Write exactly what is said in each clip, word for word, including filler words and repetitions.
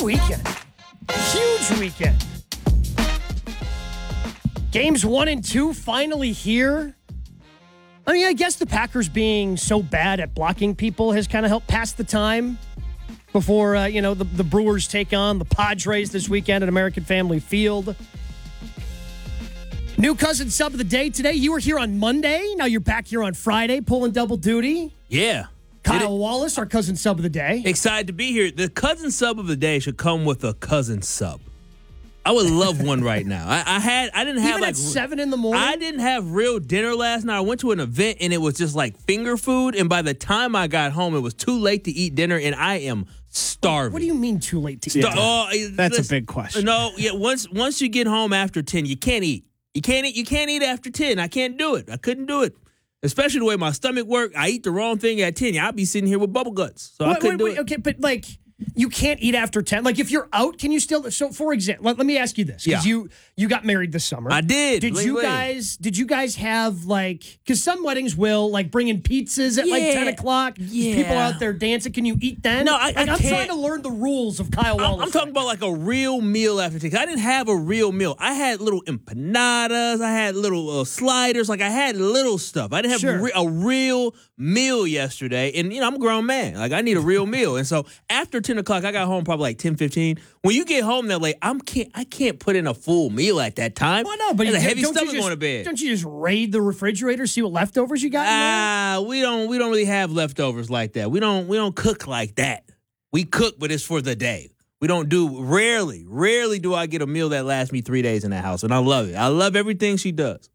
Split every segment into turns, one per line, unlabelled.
weekend. Huge weekend. Games one and two finally here. I mean, I guess the Packers being so bad at blocking people has kind of helped pass the time before, uh, you know, the, the Brewers take on the Padres this weekend at American Family Field. New cousin sub of the day today. You were here on Monday. Now you're back here on Friday pulling double duty.
Yeah.
Kyle Wallace, our cousin sub of the day.
Excited to be here. The cousin sub of the day should come with a cousin sub. I would love one right now. I, I had, I didn't have
Even
like
at seven in the morning.
I didn't have real dinner last night. I went to an event and it was just like finger food. And by the time I got home, it was too late to eat dinner, and I am starving.
What do you mean too late to eat?
Star- oh,
That's
listen,
a big question.
No, yeah. Once once you get home after ten, you can't eat. You can't eat. You can't eat after ten. I can't do it. I couldn't do it. Especially the way my stomach worked. I eat the wrong thing at ten. I'd be sitting here with bubble guts. So
wait,
I couldn't
wait,
do
wait,
it.
Okay, but like, you can't eat after ten. Like, if you're out, can you still? So, for example, let, let me ask you this: because
Yeah.
you you got married this summer.
I did.
Did
Ling
you
ling.
guys? Did you guys have like? Because some weddings will like bring in pizzas at like
Yeah.
ten o'clock. There's
Yeah.
people out there dancing. Can you eat then?
No, I-
like,
I
I'm trying
can't.
to learn the rules of Kyle
I'm,
Wallace.
I'm talking about like a real meal after ten. I didn't have a real meal. I had little empanadas. I had little uh, sliders. Like I had little stuff. I didn't have
Sure.
re- a real meal yesterday. And you know, I'm a grown man. Like I need a real meal. And so after ten o'clock, I got home probably like ten fifteen. When you get home that late, I'm can't I can't put in a full meal at that time.
Well, no, but
There's
you,
a heavy
don't you
stomach
just,
going to bed.
Don't you just raid the refrigerator, see what leftovers you got? in there?
Ah, we don't we don't really have leftovers like that. We don't we don't cook like that. We cook, but it's for the day. We don't do rarely, rarely do I get a meal that lasts me three days in the house, and I love it. I love everything she does.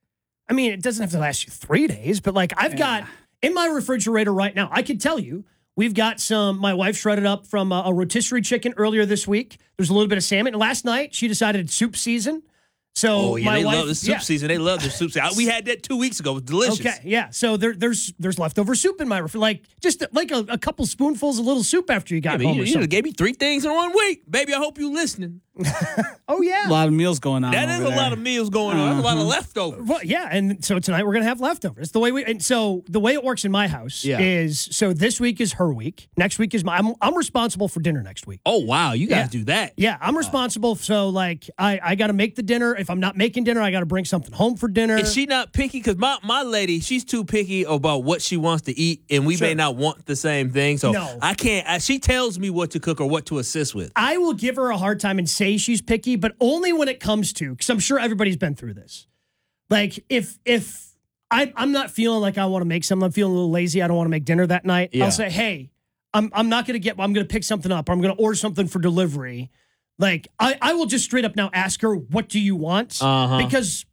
I mean, it doesn't have to last you three days, but like I've got in my refrigerator right now, I can tell you, we've got some, my wife shredded up from a, a rotisserie chicken earlier this week. There's a little bit of salmon. And last night, she decided it's soup season. So
Oh, yeah,
my
they
wife,
love the soup
yeah.
season. They love the soup season. We had that two weeks ago. It was delicious.
Okay, yeah. So there, there's there's leftover soup in my refrigerator. Like, just like a, a couple spoonfuls of little soup after you got
Yeah,
home
you,
or
you
something.
gave me three things in one week. Baby, I hope you listening.
Oh, yeah.
A lot of meals going on.
That is
over
a lot
there.
of meals going on. That's a lot of leftovers.
Well, yeah, and so tonight we're gonna have leftovers. The way we and so the way it works in my house
Yeah.
is so this week is her week. Next week is my. I'm, I'm responsible for dinner next week.
Oh, wow. You guys
Yeah.
do that.
Yeah, I'm responsible. So like, I I got to make the dinner. If I'm not making dinner, I got to bring something home for dinner.
Is she not picky? Because my, my lady, she's too picky about what she wants to eat, and we
Sure.
may not want the same thing. So
No.
I can't. I, she tells me what to cook or what to assist with.
I will give her a hard time and say she's picky, but only when it comes to, because I'm sure everybody's been through this. Like, if if I, I'm not feeling like I want to make something, I'm feeling a little lazy, I don't want to make dinner that night,
Yeah.
I'll say, hey, I'm I'm not going to get, I'm going to pick something up, or I'm going to order something for delivery. Like, I, I will just straight up now ask her, what do you want?
Uh-huh.
Because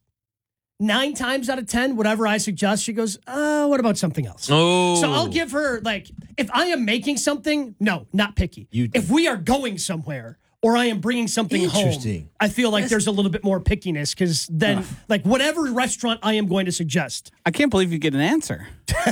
nine times out of ten, whatever I suggest, she goes, uh, what about something else?
Oh.
So I'll give her, like, if I am making something, no, not picky.
You-
if we are going somewhere or I am bringing something home,
Interesting.
I feel like there's a little bit more pickiness because then, like, whatever restaurant I am going to suggest.
I can't believe you get an answer.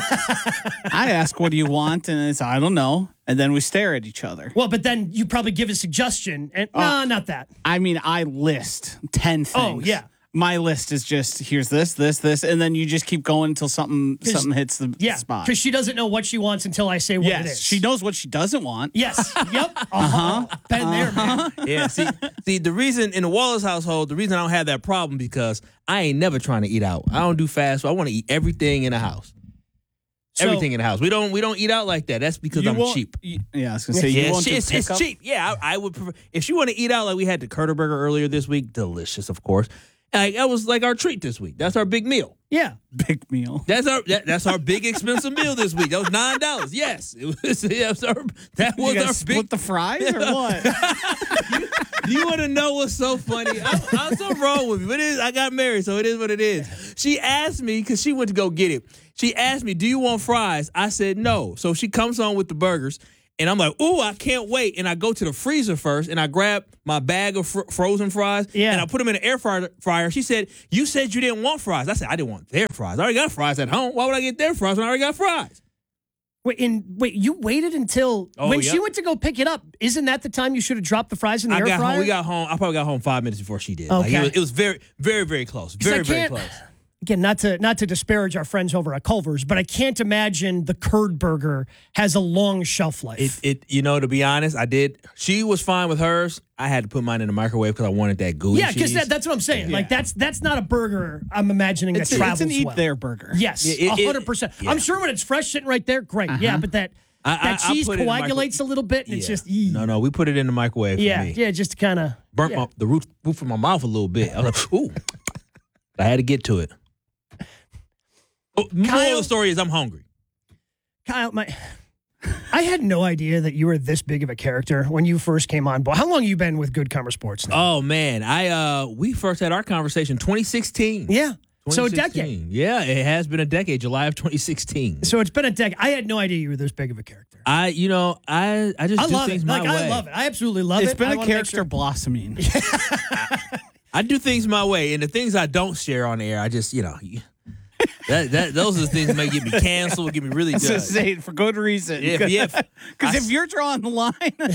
I ask, what do you want? And it's, I don't know. And then we stare at each other.
Well, but then you probably give a suggestion, and nah, not that.
I mean, I list ten things.
Oh, yeah.
My list is just, here's this, this, this, and then you just keep going until something
'Cause-
something hits the
Yeah,
spot.
because she doesn't know what she wants until I say what it
Yes,
is.
she knows what she doesn't want.
Yes. Yep. Uh-huh. Been there, man.
Yeah, see, see, the reason in the Wallace household, the reason I don't have that problem because I ain't never trying to eat out. I don't do fast food. I want to eat everything in the house.
So-
everything in the house. We don't we don't eat out like that. That's because
You
I'm
won't-
cheap.
you- yeah, I was gonna say you
Yeah,
won't
it's,
do
it's, it's
pickup?
cheap. Yeah, I, I would prefer if she want to eat out like we had the Curter Burger earlier this week. Delicious, of course. Like, that was like our treat this week. That's our big meal.
Yeah.
Big meal.
That's our that, that's our big expensive meal this week. That was nine dollars. Yes, it was. Yeah, it was our, that
You
was
guys
our
split
big.
the fries or what?
Do you want to know what's so funny? I, I'm so wrong with me, but it is, I got married, so it is what it is. She asked me because she went to go get it. She asked me, "Do you want fries?" I said no. So she comes on with the burgers. And I'm like, ooh, I can't wait. And I go to the freezer first, and I grab my bag of fr- frozen fries,
Yeah.
and I put them in the air fryer, fryer. She said, you said you didn't want fries. I said, I didn't want their fries. I already got fries at home. Why would I get their fries when I already got fries?
Wait, in, wait, you waited until
Oh,
when
yep.
she went to go pick it up. Isn't that the time you should have dropped the fries in the
I
air
got
fryer?
home. We got home. I probably got home five minutes before she did. Like,
Okay.
it, was, it was very, very, very close.
'Cause I
Very, very
can't-
close.
again, not to not to disparage our friends over at Culver's, but I can't imagine the curd burger has a long shelf life.
It, it, you know, to be honest, I did. She was fine with hers. I had to put mine in the microwave because I wanted that gooey
yeah, because
cheese.
that, that's what I'm saying.
Yeah.
Like that's that's not a burger. I'm imagining
It's,
that
a,
travels
it's an eat
well.
there burger.
Yes,
Yeah, it-
a
it-
hundred percent.
yeah.
I'm sure when it's fresh, sitting right there, great. Yeah, but that
I-
that
I- I
cheese
put it in the
coagulates a little bit, and it's
Yeah.
just ee.
No, no, we put it in the microwave for
yeah,
me.
yeah, just kind of
Burnt
yeah.
my, the roof, roof of my mouth a little bit. I was like, ooh. I had to get to it. Oh, moral
Kyle-
of the story is I'm hungry.
Kyle, my. I had no idea that you were this big of a character when you first came on board. How long have you been with Good Karma Sports now?
Oh man, I uh we first had our conversation twenty sixteen.
yeah. So a
twenty sixteen.
decade.
Yeah, it has been a decade. July of twenty sixteen.
So it's been a decade. I had no idea you were this big of a character.
I, you know, I I just
I
do
love
things
it.
my
Like
way.
I love it. I absolutely love
It's
it.
been
I
a
wanna make
character
sure-
blossoming.
I do things my way, and the things I don't share on the air, I just, you know, that that those are the things that may get me canceled, get me really
So
done.
say it for good reason.
If- yeah,
Because
I-
if you're drawing the line,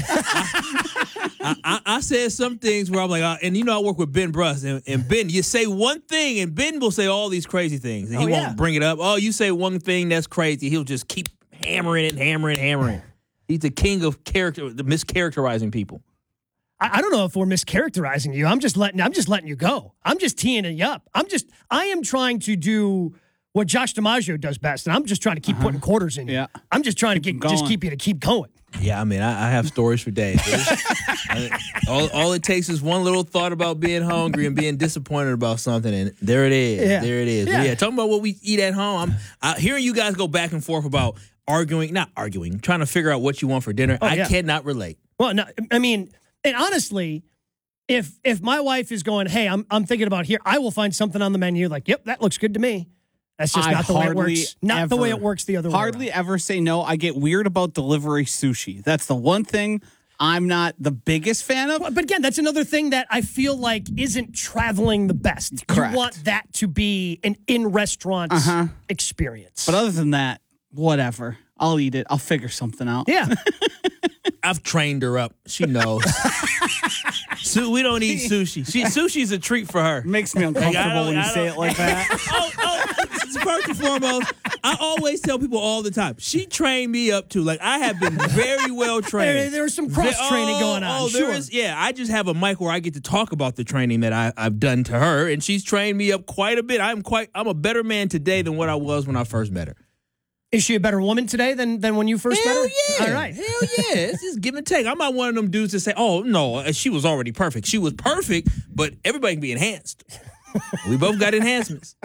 I, I, I said some things where I'm like, uh, and you know, I work with Ben Bruss, and, and Ben, you say one thing, and Ben will say all these crazy things, and he
Oh, yeah.
won't bring it up. Oh, you say one thing that's crazy, he'll just keep hammering it, hammering, hammering. He's the king of character, the mischaracterizing people.
I, I don't know if we're mischaracterizing you. I'm just letting I'm just letting you go. I'm just teeing it up. I'm just I am trying to do what Josh DiMaggio does best, and I'm just trying to keep putting quarters in you.
Yeah.
I'm just trying to
Keep
get just
going.
keep you to keep going.
Yeah, I mean, I, I have stories for days. I- all, all it takes is one little thought about being hungry and being disappointed about something, and there it is.
Yeah.
There it is.
Yeah.
Yeah. Talking about what we eat at home. I'm I, hearing you guys go back and forth about arguing, not arguing, trying to figure out what you want for dinner.
Oh,
I
yeah.
cannot relate.
Well, no, I mean, and honestly, if if my wife is going, hey, I'm I'm thinking about here, I will find something on the menu like, yep, that looks good to me. That's just
I
not the way it
hardly
works. Not the way
ever-
it works the other
hardly
way.
ever say no. I get weird about delivery sushi. That's the one thing I'm not the biggest fan of.
Well, but again, that's another thing that I feel like isn't traveling the best.
Correct.
You want that to be an in-restaurant
Uh-huh.
experience.
But other than that, whatever. I'll eat it. I'll figure something out.
yeah.
I've trained her up. She knows. so we don't eat sushi. She sushi's a treat for her.
It makes me uncomfortable
don't-
when you
I
say
don't-
it like that.
oh, oh, first and foremost, I always tell people all the time. She trained me up too. Like I have been very well trained.
There, there's some cross training
Oh,
going on.
Oh,
sure.
there is. Yeah, I just have a mic where I get to talk about the training that I, I've done to her, and she's trained me up quite a bit. I'm quite. I'm a better man today than what I was when I first met her.
Is she a better woman today than, than when you first
Hell
met her?
yeah!
All right.
Hell yeah! It's just give and take. I'm not one of them dudes that say, "Oh no, she was already perfect." She was perfect, but everybody can be enhanced. We both got enhancements.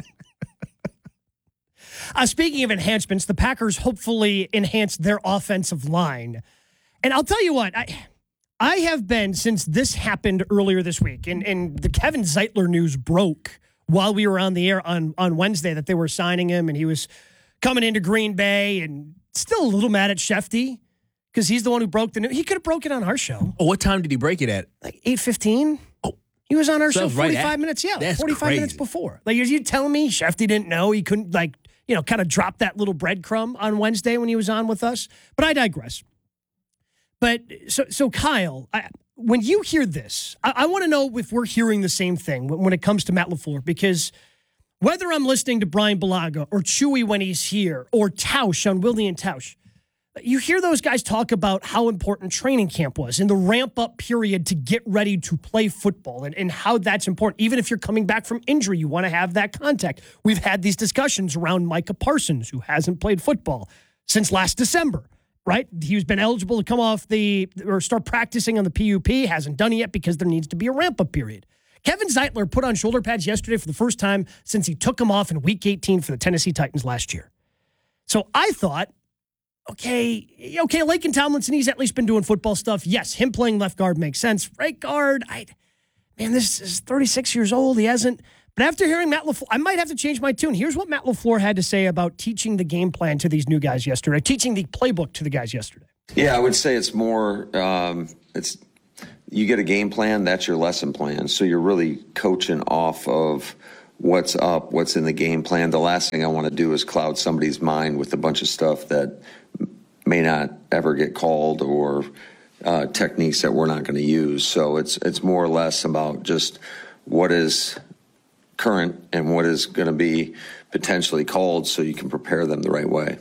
Uh, speaking of enhancements, the Packers hopefully enhanced their offensive line. And I'll tell you what, I I have been, since this happened earlier this week, and, and the Kevin Zeitler news broke while we were on the air on, on Wednesday that they were signing him and he was coming into Green Bay, and still a little mad at Shefty because he's the one who broke the news. He could have broke it on our show.
Oh, what time did he break it at?
Like eight fifteen. Oh, he was on our
So
show
it's right
forty-five
at-
minutes. Yeah,
that's
forty-five
crazy.
minutes before. Like, are you telling me Shefty didn't know he couldn't, like, you know, kind of drop that little breadcrumb on Wednesday when he was on with us? But I digress. But so, so Kyle, I, when you hear this, I, I want to know if we're hearing the same thing when, when it comes to Matt LaFleur, because whether I'm listening to Brian Balaga or Chewy when he's here or Tausch on Willie and Tausch, you hear those guys talk about how important training camp was and the ramp-up period to get ready to play football and, and how that's important. Even if you're coming back from injury, you want to have that contact. We've had these discussions around Micah Parsons, who hasn't played football since last December, right? He's been eligible to come off the or start practicing on the P U P, hasn't done it yet because there needs to be a ramp-up period. Kevin Zeitler put on shoulder pads yesterday for the first time since he took them off in Week eighteen for the Tennessee Titans last year. So I thought, okay, okay, Laken Tomlinson, he's at least been doing football stuff. Yes, him playing left guard makes sense. Right guard, I, man, this is thirty-six years old. He hasn't. But after hearing Matt LaFleur, I might have to change my tune. Here's what Matt LaFleur had to say about teaching the game plan to these new guys yesterday, teaching the playbook to the guys yesterday.
Yeah, I would say it's more, um, it's, you get a game plan, that's your lesson plan. So you're really coaching off of what's up, what's in the game plan. The last thing I want to do is cloud somebody's mind with a bunch of stuff that may not ever get called or uh, techniques that we're not going to use. So it's it's more or less about just what is current and what is going to be potentially called so you can prepare them the right way.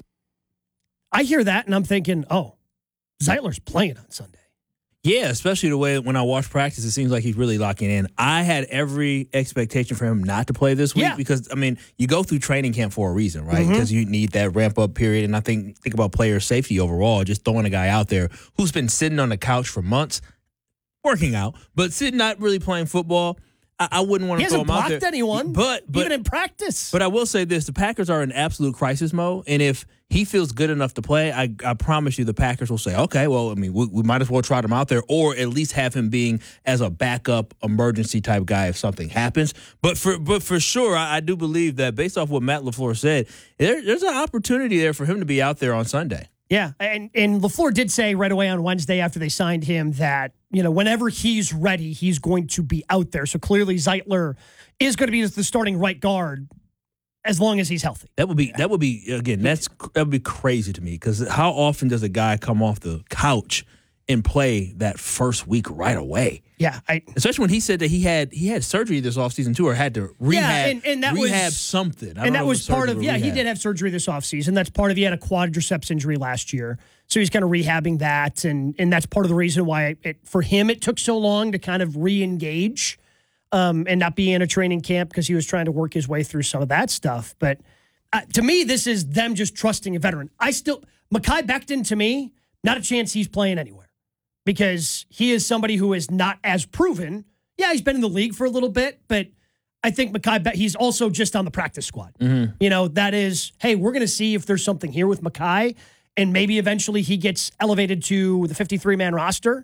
I hear that and I'm thinking, oh, Zeitler's playing on Sunday.
Yeah, especially the way when I watch practice, it seems like he's really locking in. I had every expectation for him not to play this week
yeah.
because, I mean, you go through training camp for a reason, right? Because mm-hmm. you need that ramp-up period. And I think think about player safety overall, just throwing a guy out there who's been sitting on the couch for months, working out, but sitting not really playing football. I, I wouldn't want to throw him out there.
He hasn't blocked anyone,
but, but,
even in practice.
But I will say this, the Packers are in absolute crisis mode, and if he feels good enough to play, I, I promise you the Packers will say, okay, well, I mean, we, we might as well trot him out there or at least have him being as a backup emergency type guy if something happens. But for but for sure, I, I do believe that based off what Matt LaFleur said, there, there's an opportunity there for him to be out there on Sunday.
Yeah, and, and LaFleur did say right away on Wednesday after they signed him that, you know, whenever he's ready, he's going to be out there. So clearly Zeitler is going to be the starting right guard as long as he's healthy.
That would be, that would be again, that's that would be crazy to me because how often does a guy come off the couch and play that first week right away?
Yeah. I,
Especially when he said that he had he had surgery this offseason too or had to rehab,
yeah, and, and that
rehab
was,
something. I
and that
know
was part of, yeah,
rehab.
he did have surgery this offseason. That's part of, he had a quadriceps injury last year. So he's kind of rehabbing that. And, and that's part of the reason why it, for him, it took so long to kind of re-engage um, and not be in a training camp because he was trying to work his way through some of that stuff. But uh, to me, this is them just trusting a veteran. I still, Mekhi Becton, to me, not a chance he's playing anywhere because he is somebody who is not as proven. Yeah, he's been in the league for a little bit, but I think Mekhi, Be- he's also just on the practice squad. Mm-hmm. You know, that is, hey, we're going to see if there's something here with Mekhi, and maybe eventually he gets elevated to the fifty-three man roster.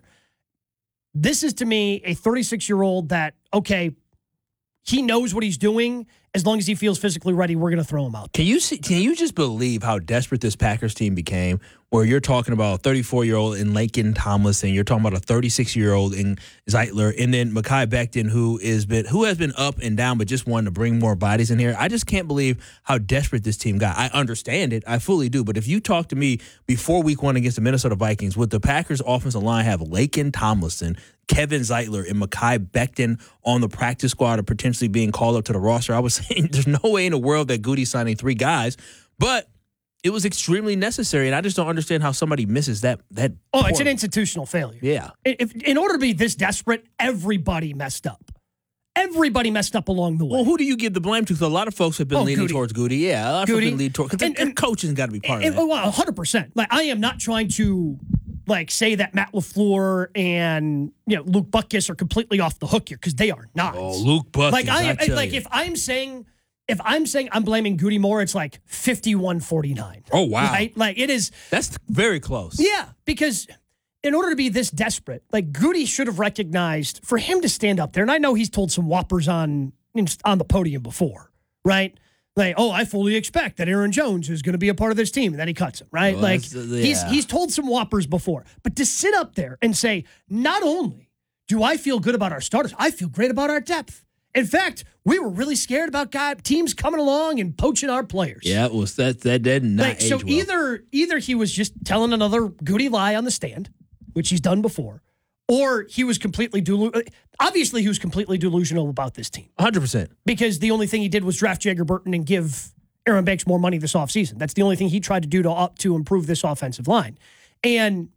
This is, to me, a thirty-six-year-old that, okay, he knows what he's doing. As long as he feels physically ready, we're going to throw him out.
Can you see? Can you just believe how desperate this Packers team became? Where you're talking about a thirty-four-year-old in Laken Tomlinson, you're talking about a thirty-six-year-old in Zeitler, and then Mekhi Becton, who is been who has been up and down, but just wanted to bring more bodies in here. I just can't believe how desperate this team got. I understand it, I fully do. But if you talk to me before Week One against the Minnesota Vikings, would the Packers' offensive line have Laken Tomlinson, Kevin Zeitler, and Mekhi Becton on the practice squad or potentially being called up to the roster? I was saying there's no way in the world that Goody's signing three guys, but it was extremely necessary, and I just don't understand how somebody misses that. that
oh,
point.
It's an institutional failure.
Yeah.
If, in order to be this desperate, everybody messed up. Everybody messed up along the way.
Well, who do you give the blame to? Because a lot of folks have been
oh,
leaning
Goody.
towards Goody. Yeah, a lot of folks have been leaning towards because and, and coaching's got to be part
and,
of it.
Well, one hundred percent. Like, I am not trying to like say that Matt LaFleur and you know Luke Butkus are completely off the hook here because they are not.
Oh, Luke Butkus.
Like I, am,
I
like
you.
if I'm saying. If I'm saying I'm blaming Goody more, it's like fifty-one forty-nine.
Oh, wow.
Right? Like, it is.
That's very close.
Yeah, because in order to be this desperate, like, Goody should have recognized for him to stand up there, and I know he's told some whoppers on, on the podium before, right? Like, oh, I fully expect that Aaron Jones is going to be a part of this team, and then he cuts him, right?
Well,
like,
uh, yeah.
he's he's told some whoppers before. But to sit up there and say, not only do I feel good about our starters, I feel great about our depth. In fact, we were really scared about guy, teams coming along and poaching our players.
Yeah, it was that that did not
like,
age
so
well.
either either he was just telling another Goody lie on the stand, which he's done before, or he was completely delusional. Obviously, he was completely delusional about this team.
one hundred percent.
Because the only thing he did was draft Jagger Burton and give Aaron Banks more money this offseason. That's the only thing he tried to do to, to improve this offensive line. And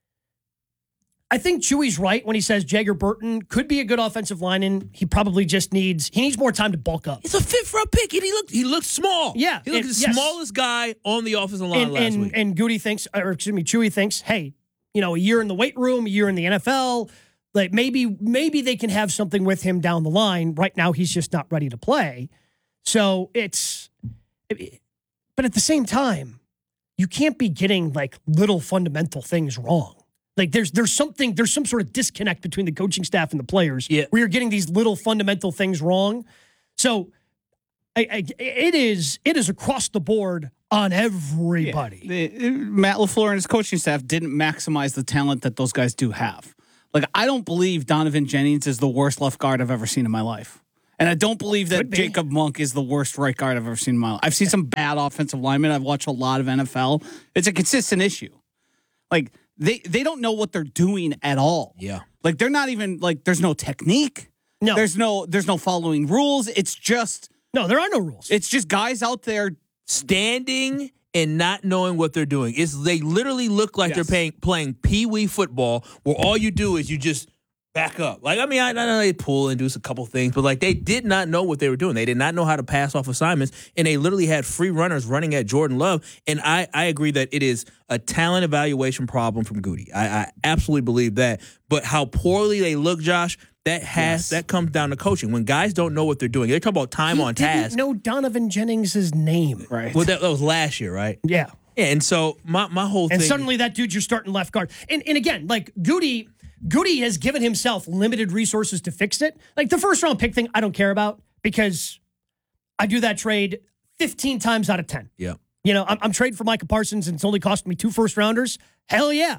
I think Chewy's right when he says Jagger Burton could be a good offensive lineman. He probably just needs he needs more time to bulk up.
It's a fifth round pick, and he looked he looked small.
Yeah,
he looked
and,
the
yes.
smallest guy on the offensive line
and,
last
and,
week.
And Goody thinks, or excuse me, Chewy thinks, hey, you know, a year in the weight room, a year in the N F L, like maybe maybe they can have something with him down the line. Right now, he's just not ready to play. So it's, but at the same time, you can't be getting like little fundamental things wrong. Like there's there's something there's some sort of disconnect between the coaching staff and the players.
Yeah.
Where you're getting these little fundamental things wrong. So I, I, it is it is across the board on everybody.
Yeah. The, Matt LaFleur and his coaching staff didn't maximize the talent that those guys do have. Like I don't believe Donovan Jennings is the worst left guard I've ever seen in my life. And I don't believe that Jacob Monk is the worst right guard I've ever seen in my life. I've seen some bad offensive linemen. I've watched a lot of N F L. It's a consistent issue. Like They they don't know what they're doing at all.
Yeah.
Like they're not even like there's no technique.
No.
There's no there's no following rules. It's just
No, there are no rules.
it's just guys out there
standing and not knowing what they're doing. It's they literally look like
Yes.
they're playing playing pee-wee football where all you do is you just back up. Like, I mean, I, I know they pull and do a couple things, but like they did not know what they were doing. They did not know how to pass off assignments, and they literally had free runners running at Jordan Love. And I, I agree that it is a talent evaluation problem from Goody. I, I absolutely believe that. But how poorly they look, Josh, that has
Yes.
that comes down to coaching. When guys don't know what they're doing, they're talking about time
he
on
didn't
task.
know Donovan Jennings' name.
right.
Well, that, that was last year, right?
Yeah.
Yeah, and so my, my whole
And
thing.
suddenly that dude's your starting left guard. And and again, like Goody, Goody has given himself limited resources to fix it. Like the first round pick thing, I don't care about because I do that trade fifteen times out of ten.
Yeah.
You know, I'm, I'm trading for Micah Parsons and it's only cost me two first rounders. Hell yeah.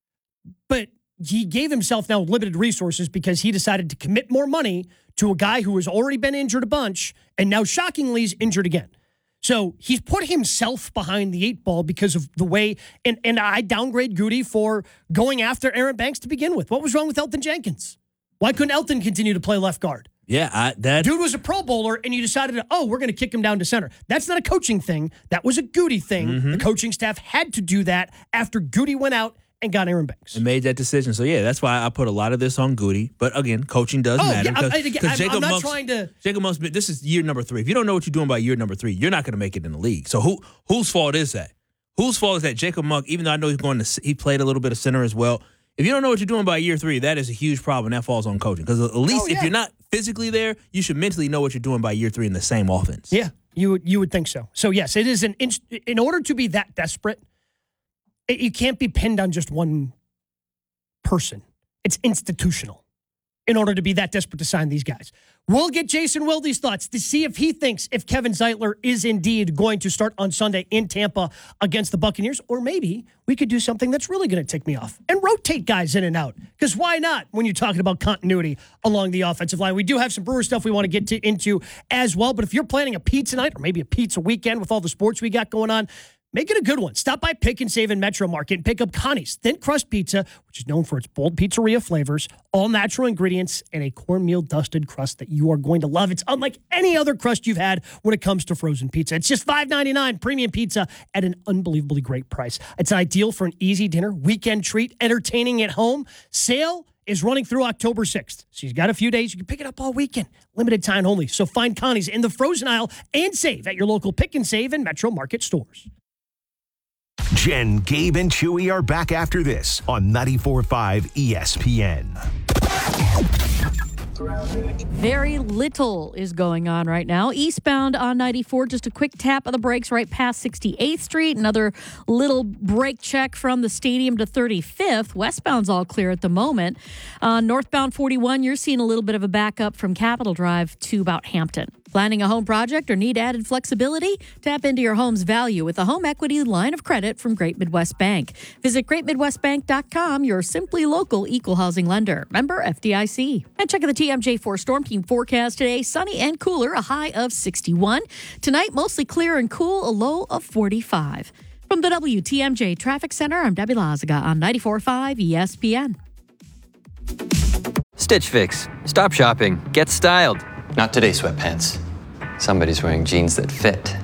But he gave himself now limited resources because he decided to commit more money to a guy who has already been injured a bunch and now shockingly is injured again. So he's put himself behind the eight ball because of the way, and, and I downgrade Goody for going after Aaron Banks to begin with. What was wrong with Elton Jenkins? Why couldn't Elton continue to play left guard?
Yeah, I, that
Dude was a Pro Bowler, and you decided, to, oh, we're going to kick him down to center. That's not a coaching thing. That was a Goody thing.
Mm-hmm.
The coaching staff had to do that after Goody went out and got Aaron Banks.
and made that decision. So yeah, that's why I put a lot of this on Goody. But again, coaching does
Oh,
matter.
yeah, I- I- again, I'm- I'm not
Monk's-
trying to-
Jacob Monk's been- this is year number three. If you don't know what you're doing by year number three, you're not going to make it in the league. So who whose fault is that? Whose fault is that? Jacob Monk, even though I know he's going to, he played a little bit of center as well. If you don't know what you're doing by year three, that is a huge problem. That falls on coaching. Because at least
Oh,
if
yeah.
you're not physically there, you should mentally know what you're doing by year three in the same offense.
Yeah, you would you would think so. So yes, it is an in, in order to be that desperate, it, you can't be pinned on just one person. It's institutional. In order to be that desperate to sign these guys, we'll get Jason Wilde's thoughts to see if he thinks if Kevin Zeitler is indeed going to start on Sunday in Tampa against the Buccaneers, or maybe we could do something that's really going to tick me off and rotate guys in and out. Because why not when you're talking about continuity along the offensive line? We do have some Brewer stuff we want to get to, into as well. But if you're planning a pizza night or maybe a pizza weekend with all the sports we got going on, make it a good one. Stop by Pick and Save in Metro Market and pick up Connie's Thin Crust Pizza, which is known for its bold pizzeria flavors, all natural ingredients, and a cornmeal dusted crust that you are going to love. It's unlike any other crust you've had when it comes to frozen pizza. It's just five ninety-nine premium pizza at an unbelievably great price. It's ideal for an easy dinner, weekend treat, entertaining at home. Sale is running through October sixth. So you've got a few days. You can pick it up all weekend. Limited time only. So find Connie's in the frozen aisle and save at your local Pick and Save and Metro Market stores.
Jen, Gabe, and Chewy are back after this on ninety-four point five E S P N.
Very little is going on right now. Eastbound on ninety-four, just a quick tap of the brakes right past sixty-eighth Street. Another little brake check from the stadium to thirty-fifth. Westbound's all clear at the moment. Uh, northbound forty-one, you're seeing a little bit of a backup from Capitol Drive to about Hampton. Planning a home project or need added flexibility? Tap into your home's value with a home equity line of credit from Great Midwest Bank. Visit great midwest bank dot com, your simply local equal housing lender. Member F D I C. And check out the T M J four Storm Team forecast today. Sunny and cooler, a high of sixty-one. Tonight, mostly clear and cool, a low of forty-five. From the W T M J Traffic Center, I'm Debbie Lazaga on ninety-four point five E S P N.
Stitch Fix. Stop shopping. Get styled.
Not today, sweatpants. Somebody's wearing jeans that fit.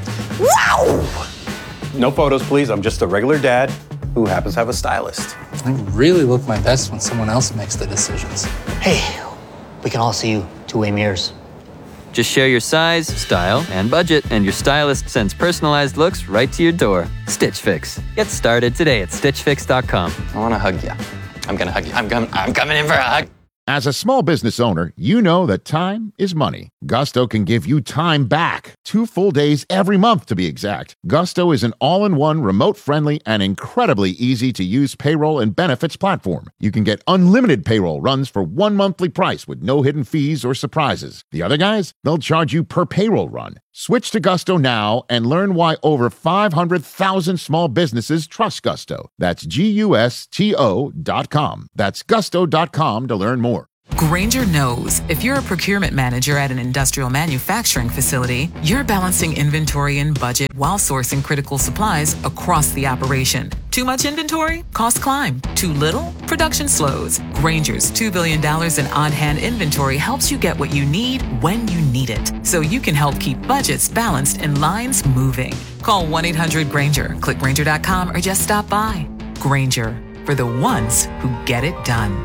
No photos, please. I'm just a regular dad who happens to have a stylist.
I really look my best when someone else makes the decisions.
Hey, we can all see you two-way mirrors.
Just share your size, style, and budget, and your stylist sends personalized looks right to your door. Stitch Fix. Get started today at stitch fix dot com.
I want to hug you. I'm going to hug you. I'm, com- I'm coming in for a hug.
As a small business owner, you know that time is money. Gusto can give you time back. Two full days every month, to be exact. Gusto is an all-in-one, remote-friendly, and incredibly easy-to-use payroll and benefits platform. You can get unlimited payroll runs for one monthly price with no hidden fees or surprises. The other guys, they'll charge you per payroll run. Switch to Gusto now and learn why over five hundred thousand small businesses trust Gusto. That's G U S T O dot com. That's gusto dot com to learn more.
Grainger knows if you're a procurement manager at an industrial manufacturing facility, you're balancing inventory and budget while sourcing critical supplies across the operation. Too much inventory? Costs climb. Too little? Production slows. Grainger's two billion dollars in on-hand inventory helps you get what you need when you need it, so you can help keep budgets balanced and lines moving. Call one eight hundred Grainger, click Grainger dot com, or just stop by. Grainger, for the ones who get it done.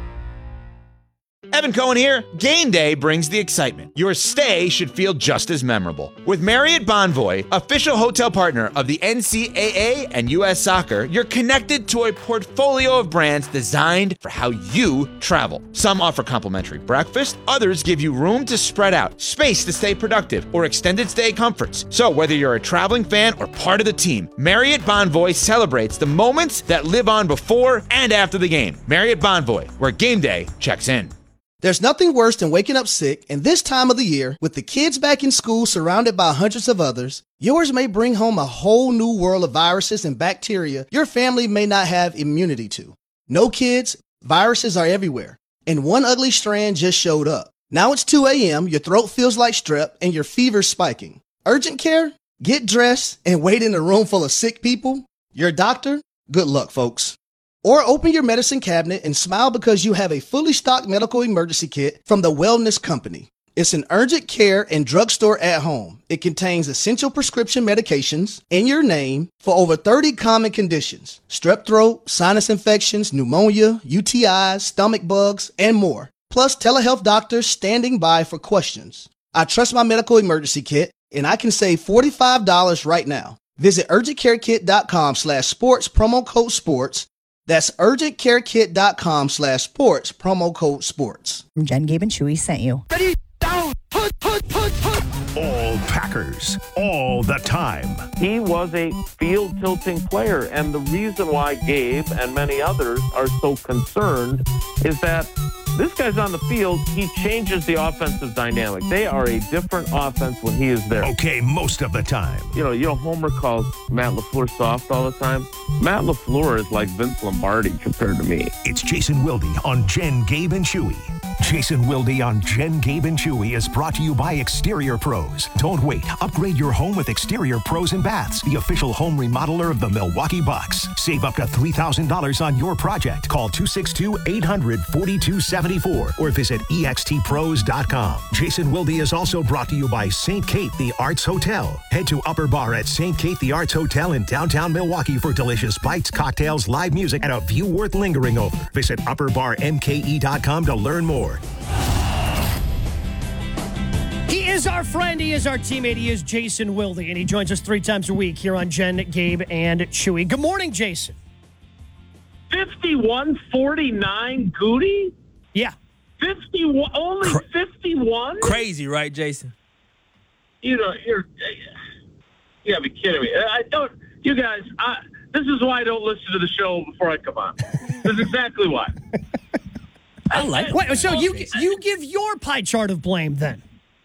Evan Cohen here. Game day brings the excitement. Your stay should feel just as memorable. With Marriott Bonvoy, official hotel partner of the N C double A and U S Soccer, you're connected to a portfolio of brands designed for how you travel. Some offer complimentary breakfast, others give you room to spread out, space to stay productive, or extended stay comforts. So whether you're a traveling fan or part of the team, Marriott Bonvoy celebrates the moments that live on before and after the game. Marriott Bonvoy, where game day checks in.
There's nothing worse than waking up sick, and this time of the year, with the kids back in school surrounded by hundreds of others, yours may bring home a whole new world of viruses and bacteria your family may not have immunity to. No kids, viruses are everywhere, and one ugly strand just showed up. Now it's two a.m., your throat feels like strep, and your fever's spiking. Urgent care? Get dressed and wait in a room full of sick people? Your doctor? Good luck, folks. Or open your medicine cabinet and smile because you have a fully stocked medical emergency kit from the Wellness Company. It's an urgent care and drugstore at home. It contains essential prescription medications in your name for over thirty common conditions: strep throat, sinus infections, pneumonia, U T Is, stomach bugs, and more. Plus telehealth doctors standing by for questions. I trust my medical emergency kit, and I can save forty-five dollars right now. Visit urgentcarekit.com slash sports, promo code sports. That's urgentcarekit.com slash sports, promo code sports.
Jen, Gabe, and Chewy sent you.
Ready, down, put, put, put, put. All Packers, all the time.
He was a field-tilting player, and the reason why Gabe and many others are so concerned is that this guy's on the field, he changes the offensive dynamic. They are a different offense when he is there.
Okay, most of the time.
You know, you know, Homer calls Matt LaFleur soft all the time. Matt LaFleur is like Vince Lombardi compared to me.
It's Jason Wilde on Jen, Gabe, and Chewy. Jason Wilde on Jen, Gabe, and Chewy is brought to you by Exterior Pros. Don't wait. Upgrade your home with Exterior Pros and Baths, the official home remodeler of the Milwaukee Bucks. Save up to three thousand dollars on your project. Call two six two, eight hundred, four two seven four or visit E X T pros dot com. Jason Wilde is also brought to you by Saint Kate the Arts Hotel. Head to Upper Bar at Saint Kate the Arts Hotel in downtown Milwaukee for delicious bites, cocktails, live music, and a view worth lingering over. Visit upper bar m k e dot com to learn more.
He is our friend. He is our teammate. He is Jason Wilde, and he joins us three times a week here on Jen, Gabe, and Chewy. Good morning, Jason.
fifty-one forty-nine, Goody?
Yeah.
fifty-one, only Cra- fifty-one?
Crazy, right, Jason?
You know, you're, you gotta be kidding me. I don't, you guys, I, this is why I don't listen to the show before I come on. This is exactly why.
I like. Wait, so you you give your pie chart of blame then?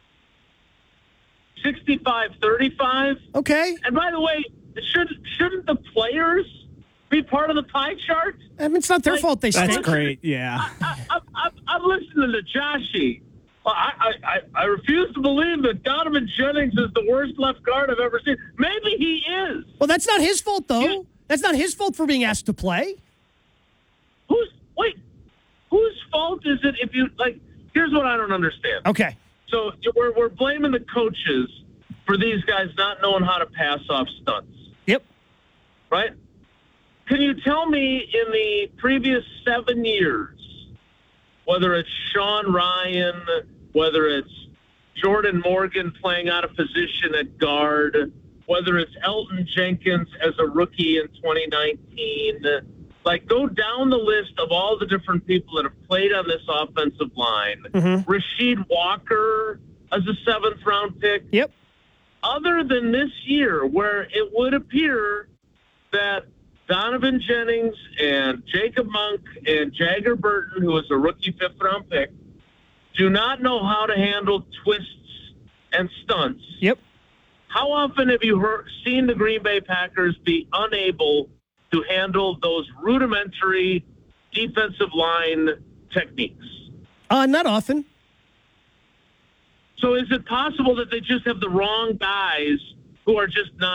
sixty-five thirty-five.
Okay.
And by the way, shouldn't shouldn't the players be part of the pie chart?
I mean, it's not their
like,
fault they stink.
That's great. Yeah.
I, I, I, I'm listening to Joshy. I, I, I, I refuse to believe that Donovan Jennings is the worst left guard I've ever seen. Maybe he is.
Well, that's not his fault though. He, that's not his fault for being asked to play.
Who's wait? Whose fault is it if you, like, here's what I don't understand.
Okay.
So we're, we're blaming the coaches for these guys not knowing how to pass off stunts.
Yep.
Right? Can you tell me in the previous seven years, whether it's Sean Ryan, whether it's Jordan Morgan playing out of position at guard, whether it's Elton Jenkins as a rookie in twenty nineteen, like, go down the list of all the different people that have played on this offensive line.
Mm-hmm.
Rasheed Walker as a seventh round pick.
Yep.
Other than this year, where it would appear that Donovan Jennings and Jacob Monk and Jagger Burton, who was a rookie fifth round pick, do not know how to handle twists and stunts.
Yep.
How often have you heard, seen the Green Bay Packers be unable to handle those rudimentary defensive line techniques?
Uh, not often.
So is it possible that they just have the wrong guys who are just not